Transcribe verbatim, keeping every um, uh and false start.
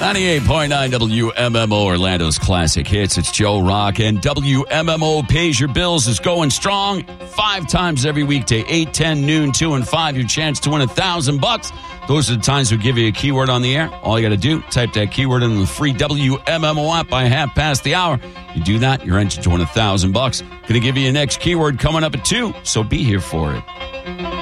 ninety-eight point nine W M M O, Orlando's classic hits. It's Joe Rock, and W M M O Pays Your Bills is going strong five times every weekday, eight, ten, noon, two, and five. Your chance to win a thousand bucks. Those are the times we give you a keyword on the air. All you got to do, type that keyword in the free W M M O app by half past the hour. You do that, you're entered to win a thousand bucks. Going to give you your next keyword coming up at two, so be here for it.